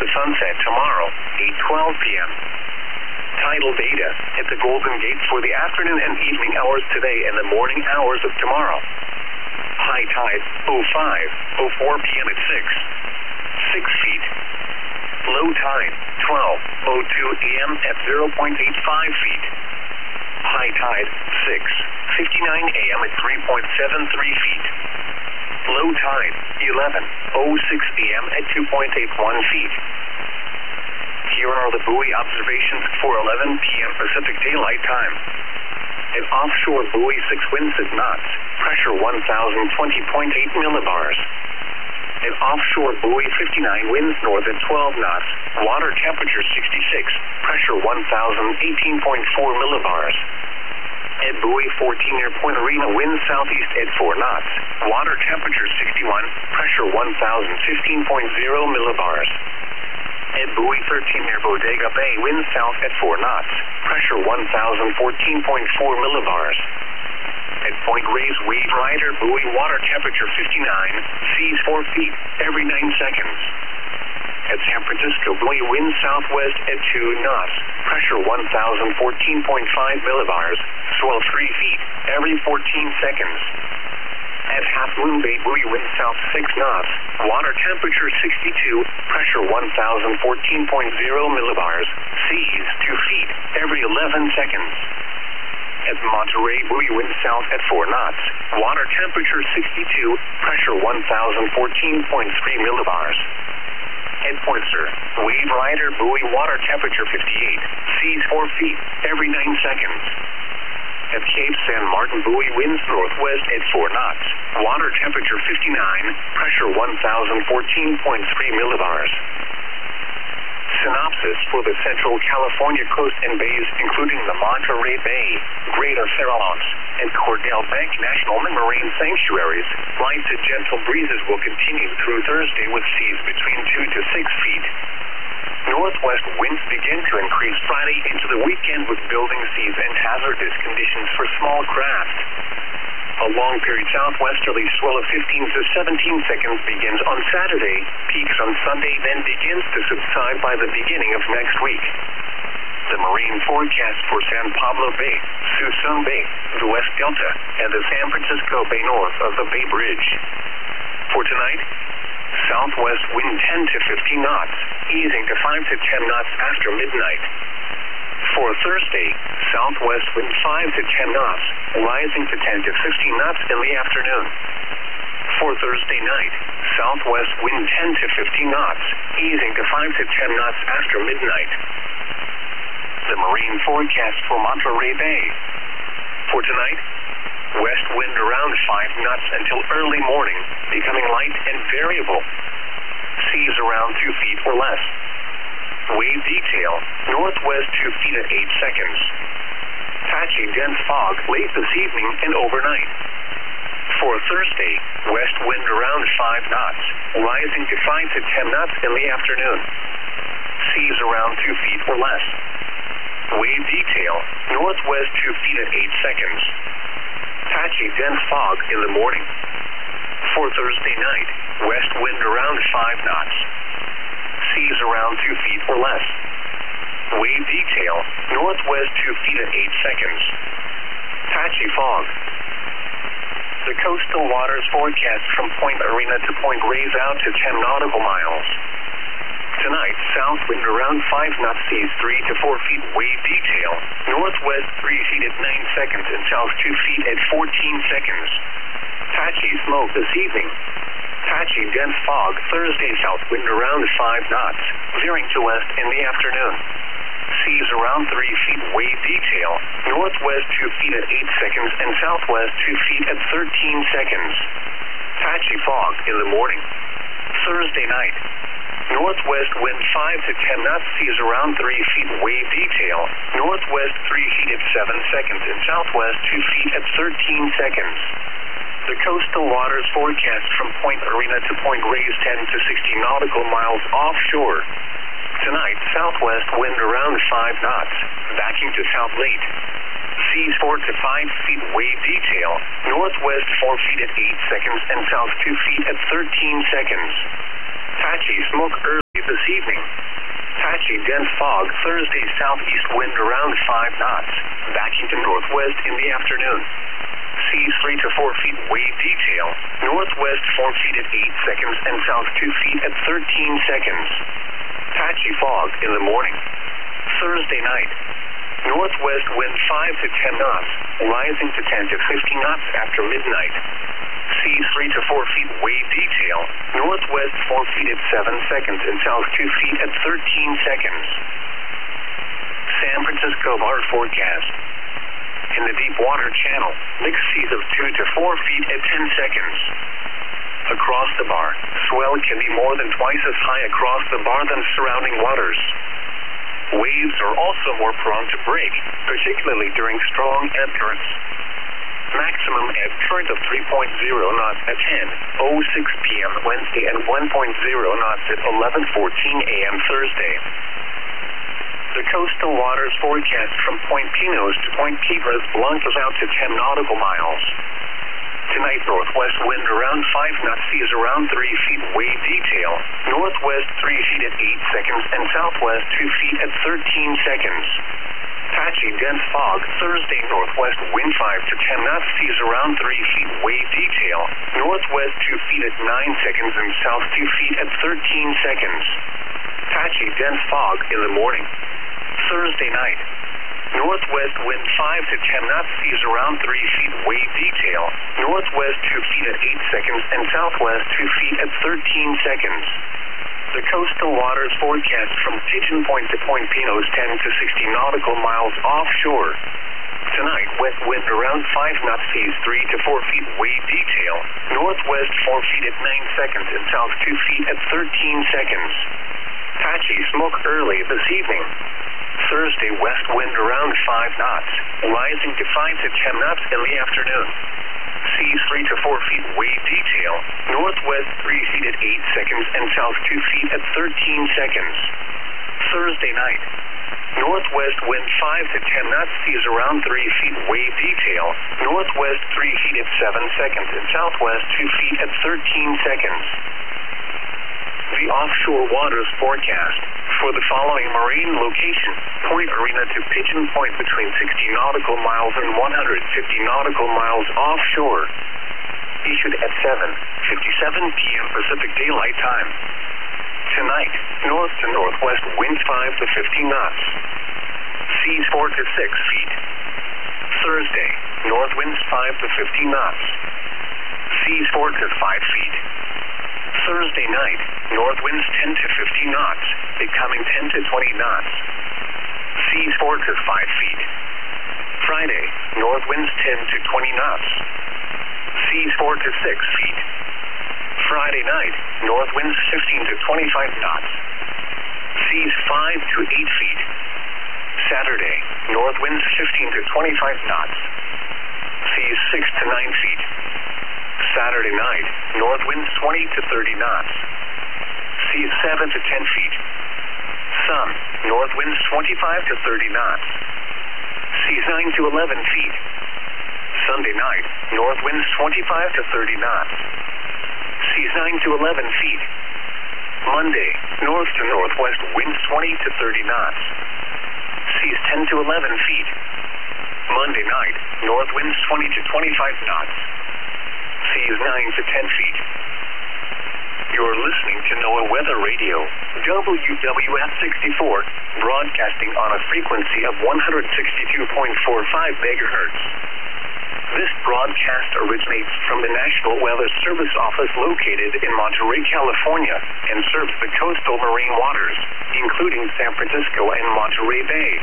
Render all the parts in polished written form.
to sunset tomorrow, 8:12 p.m. Tidal data at the Golden Gate for the afternoon and evening hours today and the morning hours of tomorrow. High tide, 05:04 p.m. at 6 feet. Low tide, 12:02 a.m. at 0.85 feet. High tide, 6:59 a.m. at 3.73 feet. Low tide, 11:06 a.m. at 2.81 feet. Here are the buoy observations for 11 p.m. Pacific Daylight Time. An offshore buoy 6 winds at knots, pressure 1,020.8 millibars. An offshore buoy 59 winds north at 12 knots, water temperature 66, pressure 1,018.4 millibars. At buoy 14 near Point Arena, winds southeast at 4 knots, water temperature 61, pressure 1,015.0 millibars. At buoy 13 near Bodega Bay, winds south at 4 knots, pressure 1,014.4 millibars. At Point Reyes, wave rider, buoy, water temperature 59, seas 4 feet every 9 seconds. At San Francisco, buoy, wind southwest at 2 knots, pressure 1,014.5 millibars, swell 3 feet every 14 seconds. At Half Moon Bay, buoy, wind south 6 knots, water temperature 62, pressure 1,014.0 millibars, seas 2 feet every 11 seconds. At Monterey, buoy, wind south at 4 knots, water temperature 62, pressure 1,014.3 millibars. At Poinsett, wave rider, buoy, water temperature 58, seas 4 feet every 9 seconds. At Cape San Martin, buoy, winds northwest at 4 knots, water temperature 59, pressure 1,014.3 millibars. Synopsis for the Central California coast and bays, including the Monterey Bay, Greater Farallones, and Cordell Bank National Marine Sanctuaries. Light to gentle breezes will continue through Thursday with seas between 2 to 6 feet. Northwest winds begin to increase Friday into the weekend with building seas and hazardous conditions for small craft. A long period southwesterly swell of 15 to 17 seconds begins on Saturday, peaks on Sunday, then begins to subside by the beginning of next week. The marine forecast for San Pablo Bay, Suisun Bay, the West Delta, and the San Francisco Bay north of the Bay Bridge. For tonight, southwest wind 10 to 15 knots, easing to 5 to 10 knots after midnight. For Thursday, southwest wind 5 to 10 knots, rising to 10 to 15 knots in the afternoon. For Thursday night, southwest wind 10 to 15 knots, easing to 5 to 10 knots after midnight. The marine forecast for Monterey Bay. For tonight, west wind around 5 knots until early morning, becoming light and variable. Seas around 2 feet or less. Wave detail, northwest 2 feet at 8 seconds. Patchy dense fog late this evening and overnight. For Thursday, west wind around 5 knots, rising to 5 to 10 knots in the afternoon. Seas around 2 feet or less. Wave detail, northwest 2 feet at 8 seconds. Patchy dense fog in the morning. For Thursday night, west wind around 5 knots. Seas around 2 feet or less. Wave detail, northwest 2 feet at 8 seconds. Patchy fog. The coastal waters forecast from Point Arena to Point Reyes out to 10 nautical miles. Tonight, south wind around 5 knots, seas 3 to 4 feet, wave detail, northwest 3 feet at 9 seconds and south 2 feet at 14 seconds. Patchy smoke this evening. Patchy dense fog Thursday, south wind around 5 knots, veering to west in the afternoon. Seas around 3 feet, wave detail, northwest 2 feet at 8 seconds and southwest 2 feet at 13 seconds. Patchy fog in the morning. Thursday night, northwest wind 5 to 10 knots, seas around 3 feet, wave detail, northwest 3 feet at 7 seconds and southwest 2 feet at 13 seconds. The coastal waters forecast from Point Arena to Point Reyes 10 to 60 nautical miles offshore. Tonight, southwest wind around 5 knots, backing to south late. Seas 4 to 5 feet, wave detail, northwest 4 feet at 8 seconds and south 2 feet at 13 seconds. Patchy smoke early this evening. Patchy dense fog Thursday, southeast wind around 5 knots, backing to northwest in the afternoon. Seas 3 to 4 feet wave detail, northwest 4 feet at 8 seconds and south 2 feet at 13 seconds. Patchy fog in the morning. Thursday night. Northwest wind 5 to 10 knots, rising to 10 to 15 knots after midnight. Seas 3 to 4 feet wave detail, northwest 4 feet at 7 seconds and south 2 feet at 13 seconds. San Francisco bar forecast. In the deep water channel, mixed seas of 2 to 4 feet at 10 seconds. Across the bar, swell can be more than twice as high across the bar than surrounding waters. Waves are also more prone to break, particularly during strong ebb currents. Maximum ebb current of 3.0 knots at 10:06 p.m. Wednesday and 1.0 knots at 11:14 a.m. Thursday. The coastal waters forecast from Point Pinos to Point Piedras Blancas out to 10 nautical miles. Tonight, northwest wind around 5 knots, seas around 3 feet wave detail, northwest 3 feet at 8 seconds and southwest 2 feet at 13 seconds. Patchy dense fog Thursday, northwest wind 5 to 10 knots, seas around 3 feet wave detail, northwest 2 feet at 9 seconds and south 2 feet at 13 seconds. Patchy dense fog in the morning. Thursday night. Northwest wind 5 to 10 knots, seas around 3 feet wave detail, northwest 2 feet at 8 seconds and southwest 2 feet at 13 seconds. The coastal waters forecast from Pigeon Point to Point Pinos 10 to 60 nautical miles offshore. Tonight, west wind around 5 knots, seas 3 to 4 feet wave detail, northwest 4 feet at 9 seconds and south 2 feet at 13 seconds. Patchy smoke early this evening. Thursday, west wind around 5 knots, rising to 5 to 10 knots in the afternoon. Seas 3 to 4 feet wave detail, northwest 3 feet at 8 seconds and south 2 feet at 13 seconds. Thursday night. Northwest wind 5 to 10 knots, seas around 3 feet wave detail, northwest 3 feet at 7 seconds and southwest 2 feet at 13 seconds. The offshore waters forecast for the following marine location, Point Arena to Pigeon Point between 60 nautical miles and 150 nautical miles offshore. Issued at 7:57 p.m. Pacific Daylight Time. Tonight, north to northwest winds 5 to 15 knots. Seas 4 to 6 feet. Thursday, north winds 5 to 15 knots. Seas 4 to 5 feet. Thursday night, north winds 10 to 15 knots, becoming 10 to 20 knots. Seas 4 to 5 feet. Friday, north winds 10 to 20 knots. Seas 4 to 6 feet. Friday night, north winds 15 to 25 knots. Seas 5 to 8 feet. Saturday, north winds 15 to 25 knots. Seas 6 to 9 feet. Saturday night, north winds 20 to 30 knots. Seas 7 to 10 feet. Sun, north winds 25 to 30 knots. Seas 9 to 11 feet. Sunday night, north winds 25 to 30 knots. Seas 9 to 11 feet. Monday, north to northwest winds 20 to 30 knots. Seas 10 to 11 feet. Monday night, north winds 20 to 25 knots. Seas 9 to 10 feet. You're listening to NOAA Weather Radio, WWF 64, broadcasting on a frequency of 162.45 megahertz. This broadcast originates from the National Weather Service office located in Monterey, California, and serves the coastal marine waters, including San Francisco and Monterey Bay.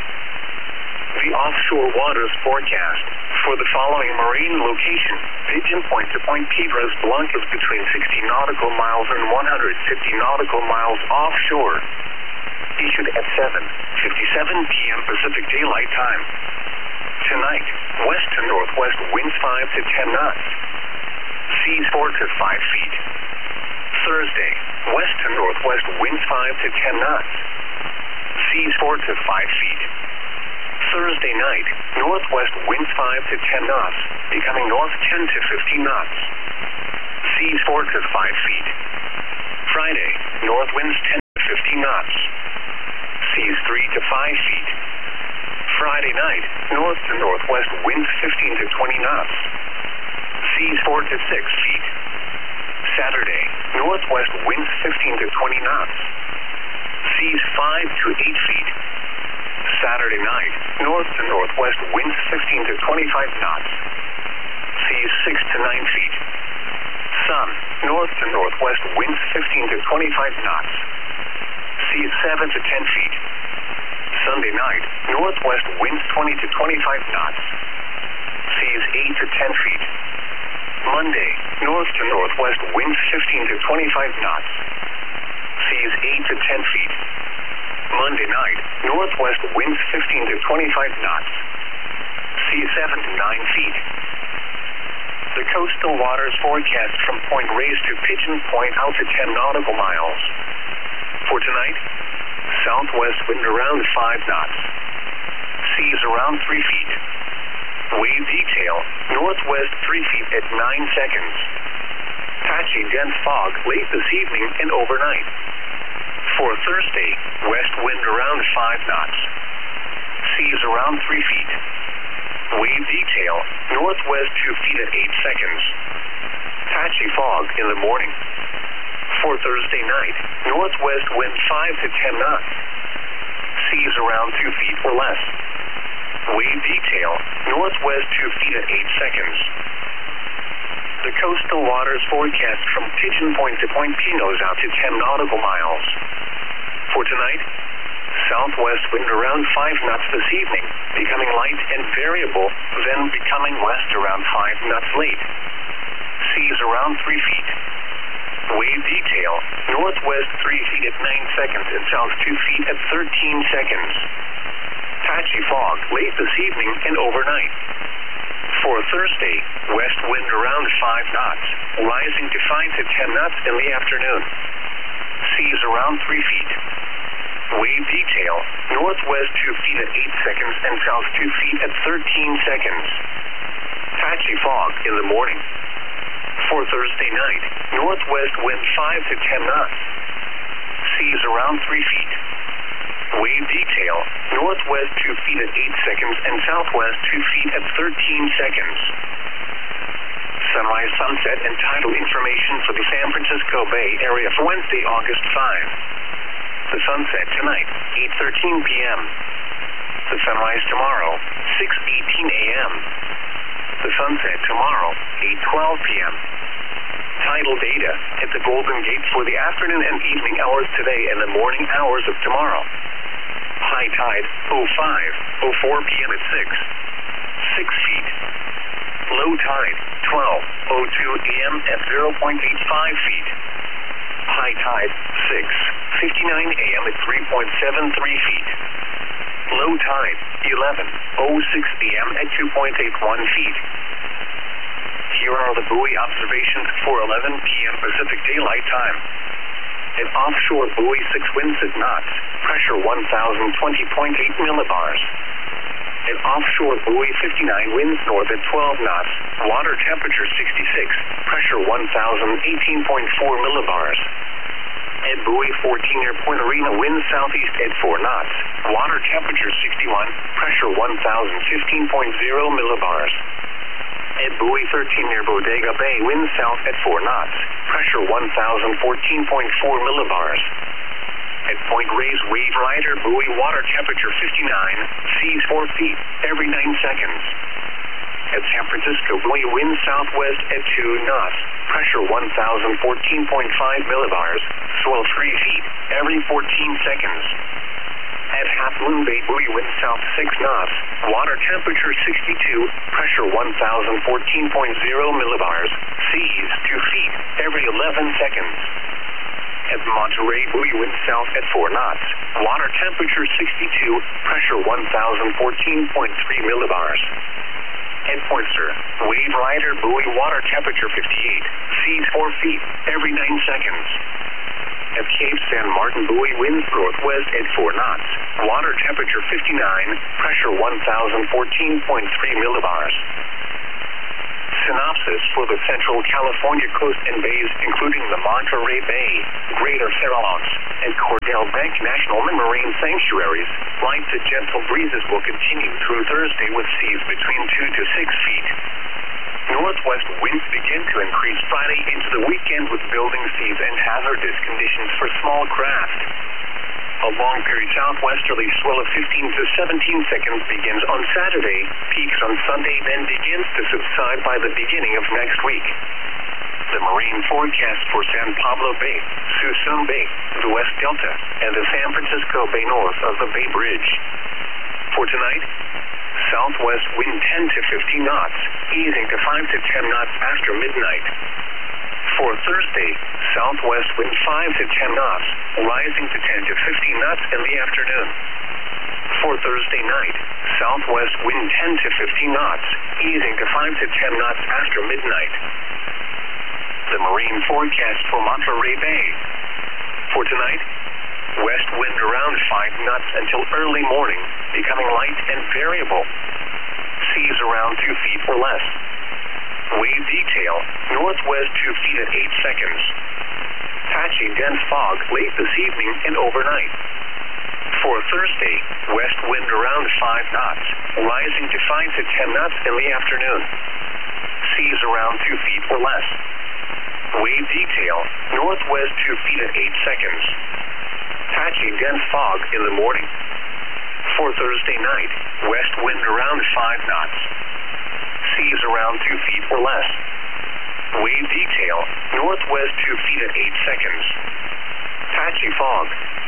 The offshore waters forecast for the following marine location, Pigeon Point to Point Piedras Blancas between 60 nautical miles and 150 nautical miles offshore. Issued at 7:57 p.m. Pacific Daylight Time. Tonight, west to northwest winds 5 to 10 knots. Seas 4 to 5 feet. Thursday, west to northwest winds 5 to 10 knots. Seas 4 to 5 feet. Thursday night, northwest winds 5 to 10 knots, becoming north 10 to 15 knots. Seas 4 to 5 feet. Friday, north winds 10 15 knots. Seas 3 to 5 feet. Friday night, north to northwest winds 15 to 20 knots. Seas 4 to 6 feet. Saturday, northwest winds 15 to 20 knots. Seas 5 to 8 feet. Saturday night, north to northwest winds 15 to 25 knots. Seas 6 to 9 feet. Sun, north to northwest winds 15 to 25 knots. Seas 7 to 10 feet. Sunday night, northwest winds 20 to 25 knots. Seas 8 to 10 feet. Monday, north to northwest winds 15 to 25 knots. Seas 8 to 10 feet. Monday night, northwest winds 15 to 25 knots. Seas 7 to 9 feet. The coastal waters forecast from Point Reyes to Pigeon Point out to 10 nautical miles. For tonight, southwest wind around 5 knots. Seas around 3 feet. Wave detail, northwest 3 feet at 9 seconds. Patchy dense fog late this evening and overnight. For Thursday, west wind around 5 knots. Seas around 3 feet. Wave detail, northwest 2 feet at 8 seconds. Patchy fog in the morning. For Thursday night, northwest wind 5 to 10 knots. Seas around 2 feet or less. Wave detail, northwest 2 feet at 8 seconds. The coastal waters forecast from Pigeon Point to Point Pinos out to 10 nautical miles. For tonight, southwest wind around 5 knots this evening, becoming light and variable, then becoming west around 5 knots late. Seas around 3 feet. Wave detail, northwest 3 feet at 9 seconds and south 2 feet at 13 seconds. Patchy fog late this evening and overnight. For Thursday, west wind around 5 knots, rising to 5 to 10 knots in the afternoon. Seas around 3 feet. Wave detail, northwest 2 feet at 8 seconds and south 2 feet at 13 seconds. Patchy fog in the morning. For Thursday night, northwest wind 5 to 10 knots. Seas around 3 feet. Wave detail, northwest 2 feet at 8 seconds and southwest 2 feet at 13 seconds. Sunrise, sunset, and tidal information for the San Francisco Bay Area for Wednesday, August 5. The sunset tonight, 8:13 p.m. The sunrise tomorrow, 6:18 a.m. The sunset tomorrow, 8:12 p.m. Tidal data at the Golden Gate for the afternoon and evening hours today and the morning hours of tomorrow. High tide, 05:04 p.m. at 6 feet. Low tide, 12:02 a.m. at 0.85 feet. High tide, 6:59 a.m. at 3.73 feet. Low tide, 11:06 a.m. at 2.81 feet. Here are the buoy observations for 11 p.m. Pacific Daylight Time. An offshore buoy 6 winds at knots, pressure 1,020.8 millibars. An offshore buoy 59 winds north at 12 knots, water temperature 66, pressure 1,018.4 millibars. At buoy 14 near Point Arena winds southeast at 4 knots, water temperature 61, pressure 1,015.0 millibars. At buoy 13 near Bodega Bay winds south at 4 knots, pressure 1,014.4 millibars. At Point Reyes Wave Rider buoy water temperature 59, seas 4 feet every 9 seconds. At San Francisco buoy winds southwest at 2 knots, pressure 1,014.5 millibars, swell 3 feet every 14 seconds. At Half Moon Bay buoy wind south 6 knots, water temperature 62, pressure 1,014.0 millibars, seas 2 feet every 11 seconds. At Monterey buoy wind south at 4 knots, water temperature 62, pressure 1,014.3 millibars. At Pointer, Wave Rider buoy water temperature 58, seas 4 feet every 9 seconds. At Cape San Martin buoy winds northwest at 4 knots, water temperature 59, pressure 1,014.3 millibars. Synopsis for the Central California coast and bays, including the Monterey Bay, Greater Farallones, and Cordell Cordell Bank National Marine Sanctuaries. Light to gentle breezes will continue through Thursday with seas between 2 to 6 feet. Northwest winds begin to increase Friday into the weekend with building seas and hazardous conditions for small craft. A long-period southwesterly swell of 15 to 17 seconds begins on Saturday, peaks on Sunday, then begins to subside by the beginning of next week. The marine forecast for San Pablo Bay, Suisun Bay, the West Delta, and the San Francisco Bay north of the Bay Bridge. For tonight, southwest wind 10 to 15 knots, easing to 5 to 10 knots after midnight. For Thursday, southwest wind 5 to 10 knots, rising to 10 to 15 knots in the afternoon. For Thursday night, southwest wind 10 to 15 knots, easing to 5 to 10 knots after midnight. The marine forecast for Monterey Bay. For tonight, west wind around 5 knots until early morning, becoming light and variable. Seas around 2 feet or less. Wave detail, northwest 2 feet at 8 seconds. Patchy dense fog late this evening and overnight. For Thursday, west wind around 5 knots, rising to 5 to 10 knots in the afternoon. Seas around 2 feet or less. Wave detail, northwest 2 feet at 8 seconds. Patchy dense fog in the morning. For Thursday night, west wind around 5 knots. Seas around 2 feet or less. Wave detail, northwest 2 feet at 8 seconds. Patchy fog.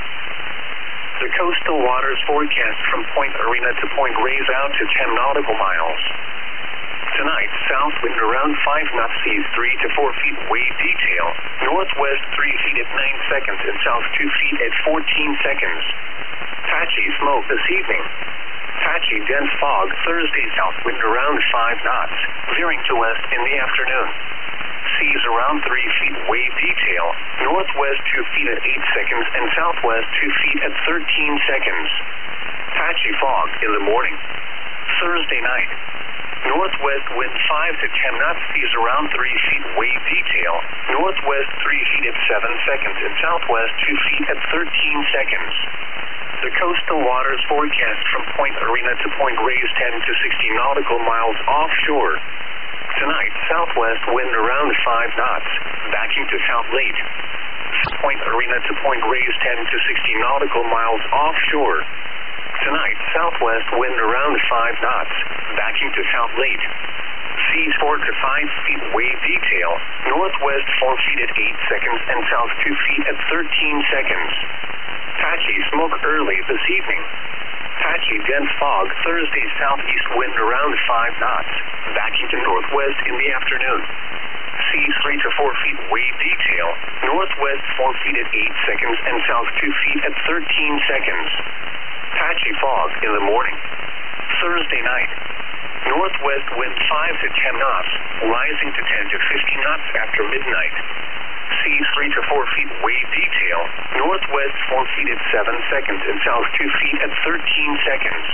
The coastal waters forecast from Point Arena to Point Reyes out to 10 nautical miles. Tonight, south wind around 5 knots, seas 3 to 4 feet. Wave detail, northwest 3 feet at 9 seconds and south 2 feet at 14 seconds. Patchy smoke this evening. Patchy dense fog Thursday, south wind around 5 knots, veering to west in the afternoon. Seas around 3 feet. Wave detail, northwest 2 feet at 8 seconds and southwest 2 feet at 13 seconds. Patchy fog in the morning. Thursday night, northwest wind 5 to 10 knots, seas around 3 feet. Wave detail, northwest 3 feet at 7 seconds and southwest 2 feet at 13 seconds. The coastal waters forecast from Point Arena to Point Reyes 10 to 60 nautical miles offshore. Tonight, southwest wind around 5 knots, backing to south late. Point Arena to Point Reyes 10 to 60 nautical miles offshore. Tonight, southwest wind around 5 knots, backing to south late. Seas 4 to 5 feet. Wave detail, northwest 4 feet at 8 seconds and south 2 feet at 13 seconds. Patchy smoke early this evening. Patchy dense fog Thursday, southeast wind around 5 knots, backing to northwest in the afternoon. Seas 3 to 4 feet. Wave detail, northwest 4 feet at 8 seconds and south 2 feet at 13 seconds. Patchy fog in the morning. Thursday night, northwest wind 5 to 10 knots, rising to 10 to 15 knots after midnight. Seas 3 to 4 feet. Wave detail, northwest 4 feet at 7 seconds and south 2 feet at 13 seconds.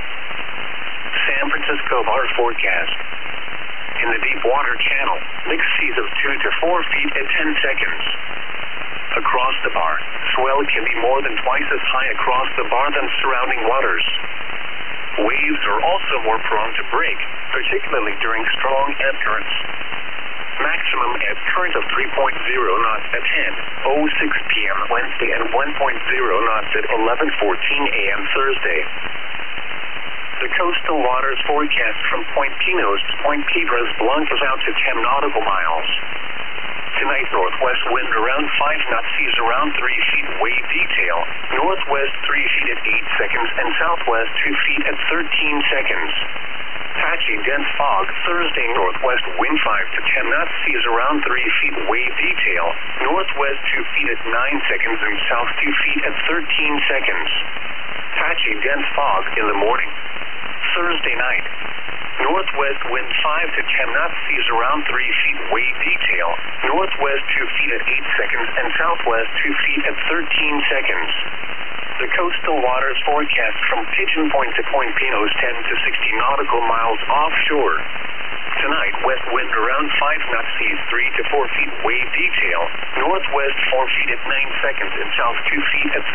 San Francisco bar forecast. In the deep water channel, mixed seas of 2 to 4 feet at 10 seconds. Across the bar, swell can be more than twice as high across the bar than surrounding waters. Waves are also more prone to break, particularly during strong ebb currents. Maximum ebb current of 3.0 knots at 10:06 p.m. Wednesday and 1.0 knots at 11:14 a.m. Thursday. The coastal waters forecast from Point Pinos to Point Piedras Blancas out to 10 nautical miles. Tonight, northwest wind around 5 knots, seas around 3 feet. Wave detail, northwest 3 feet at 8 seconds and southwest 2 feet at 13 seconds. Patchy dense fog Thursday, northwest wind 5 to 10 knots, seas around 3 feet. Wave detail, northwest 2 feet at 9 seconds and south 2 feet at 13 seconds. Patchy dense fog in the morning. Thursday night, northwest wind 5 to 10 knots, seas around 3 feet. Wave detail, northwest 2 feet at 8 seconds and southwest 2 feet at 13 seconds. The coastal waters forecast from Pigeon Point to Point Pinos 10 to 60 nautical miles offshore. Tonight, west wind around 5 knots, seas 3 to 4 feet. Wave detail, northwest 4 feet at 9 seconds and south 2 feet at